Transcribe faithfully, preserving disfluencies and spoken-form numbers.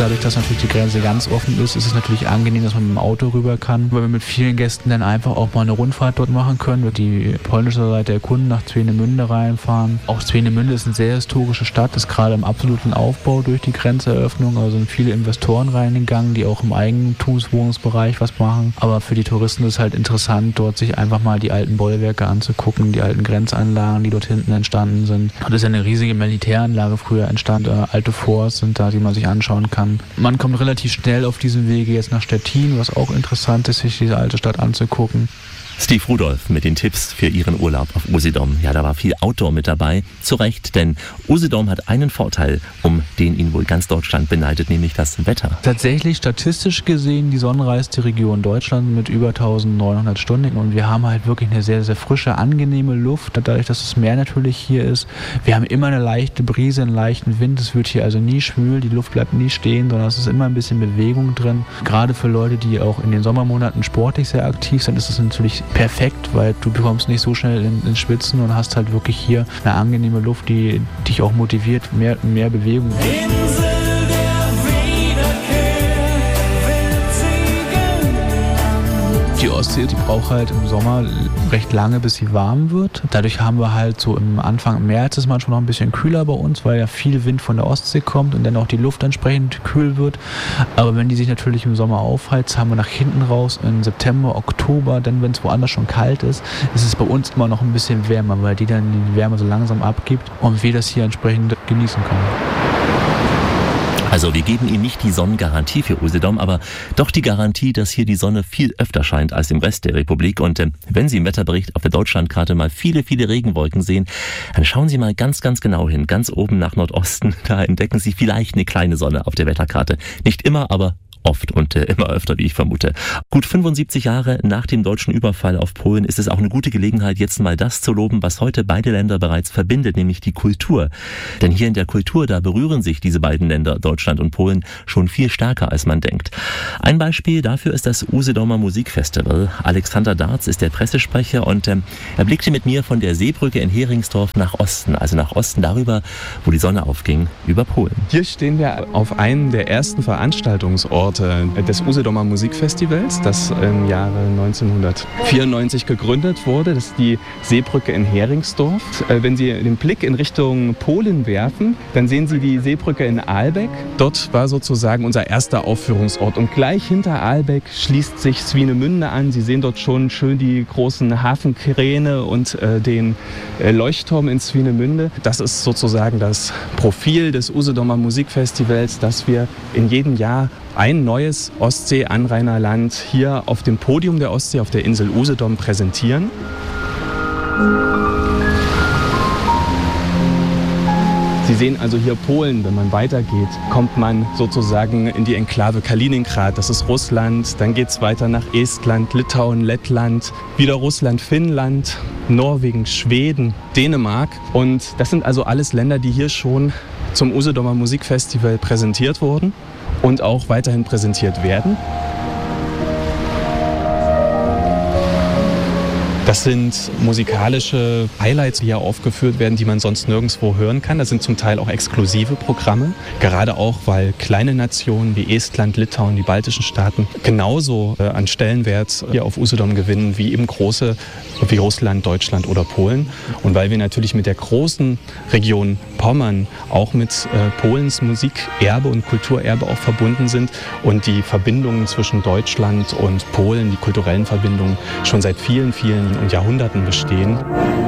Dadurch, dass natürlich die Grenze ganz offen ist, ist es natürlich angenehm, dass man mit dem Auto rüber kann, weil wir mit vielen Gästen dann einfach auch mal eine Rundfahrt dort machen können, die polnische Seite erkunden, nach Swinemünde reinfahren. Auch Swinemünde ist eine sehr historische Stadt, ist gerade im absoluten Aufbau durch die Grenzeröffnung, also sind viele Investoren reingegangen, die auch im Eigentumswohnungsbereich was machen. Aber für die Touristen ist es halt interessant, dort sich einfach mal die alten Bollwerke anzugucken, die alten Grenzanlagen, die dort hinten entstanden sind. Und es ist ja eine riesige Militäranlage früher entstanden, äh, alte Forts sind da, die man sich anschauen kann. Man kommt relativ schnell auf diesem Wege jetzt nach Stettin, was auch interessant ist, sich diese alte Stadt anzugucken. Steve Rudolph mit den Tipps für Ihren Urlaub auf Usedom. Ja, da war viel Outdoor mit dabei. Zu Recht, denn Usedom hat einen Vorteil, um den ihn wohl ganz Deutschland beneidet, nämlich das Wetter. Tatsächlich statistisch gesehen die sonnenreichste Region Deutschlands mit über eintausendneunhundert Stunden. Und wir haben halt wirklich eine sehr, sehr frische, angenehme Luft. Dadurch, dass das Meer natürlich hier ist. Wir haben immer eine leichte Brise, einen leichten Wind. Es wird hier also nie schwül, die Luft bleibt nie stehen, sondern es ist immer ein bisschen Bewegung drin. Gerade für Leute, die auch in den Sommermonaten sportlich sehr aktiv sind, ist es natürlich perfekt, weil du bekommst nicht so schnell in, in Schwitzen und hast halt wirklich hier eine angenehme Luft, die dich auch motiviert, mehr, mehr Bewegung. Insel der Wiederkehr wird sie genannt. Die Ostsee, die braucht halt im Sommer recht lange, bis sie warm wird. Dadurch haben wir halt so im Anfang März ist manchmal noch ein bisschen kühler bei uns, weil ja viel Wind von der Ostsee kommt und dann auch die Luft entsprechend kühl wird. Aber wenn die sich natürlich im Sommer aufheizt, haben wir nach hinten raus im September, Oktober, dann wenn es woanders schon kalt ist, ist es bei uns immer noch ein bisschen wärmer, weil die dann die Wärme so langsam abgibt und wir das hier entsprechend genießen können. Also wir geben Ihnen nicht die Sonnengarantie für Usedom, aber doch die Garantie, dass hier die Sonne viel öfter scheint als im Rest der Republik. Und äh, wenn Sie im Wetterbericht auf der Deutschlandkarte mal viele, viele Regenwolken sehen, dann schauen Sie mal ganz, ganz genau hin. Ganz oben nach Nordosten, da entdecken Sie vielleicht eine kleine Sonne auf der Wetterkarte. Nicht immer, aber oft und äh, immer öfter, wie ich vermute. Gut fünfundsiebzig Jahre nach dem deutschen Überfall auf Polen ist es auch eine gute Gelegenheit, jetzt mal das zu loben, was heute beide Länder bereits verbindet, nämlich die Kultur. Denn hier in der Kultur, da berühren sich diese beiden Länder, Deutschland und Polen, schon viel stärker, als man denkt. Ein Beispiel dafür ist das Usedomer Musikfestival. Alexander Darz ist der Pressesprecher und ähm, er blickte mit mir von der Seebrücke in Heringsdorf nach Osten, also nach Osten darüber, wo die Sonne aufging, über Polen. Hier stehen wir auf einem der ersten Veranstaltungsorte des Usedomer Musikfestivals, das im Jahre neunzehnhundertvierundneunzig gegründet wurde. Das ist die Seebrücke in Heringsdorf. Wenn Sie den Blick in Richtung Polen werfen, dann sehen Sie die Seebrücke in Aalbeck. Dort war sozusagen unser erster Aufführungsort. Und gleich hinter Aalbeck schließt sich Swinemünde an. Sie sehen dort schon schön die großen Hafenkräne und äh, den äh, Leuchtturm in Swinemünde. Das ist sozusagen das Profil des Usedomer Musikfestivals, das wir in jedem Jahr ein neues Ostsee-Anrainerland hier auf dem Podium der Ostsee auf der Insel Usedom präsentieren. Sie sehen also hier Polen, wenn man weitergeht, kommt man sozusagen in die Enklave Kaliningrad, das ist Russland, dann geht es weiter nach Estland, Litauen, Lettland, wieder Russland, Finnland, Norwegen, Schweden, Dänemark und das sind also alles Länder, die hier schon zum Usedomer Musikfestival präsentiert wurden und auch weiterhin präsentiert werden. Das sind musikalische Highlights, die hier aufgeführt werden, die man sonst nirgendwo hören kann. Das sind zum Teil auch exklusive Programme, gerade auch, weil kleine Nationen wie Estland, Litauen, die baltischen Staaten genauso äh, an Stellenwert hier auf Usedom gewinnen wie eben große wie Russland, Deutschland oder Polen. Und weil wir natürlich mit der großen Region Pommern auch mit äh, Polens Musikerbe und Kulturerbe auch verbunden sind und die Verbindungen zwischen Deutschland und Polen, die kulturellen Verbindungen schon seit vielen, vielen und Jahrhunderten bestehen.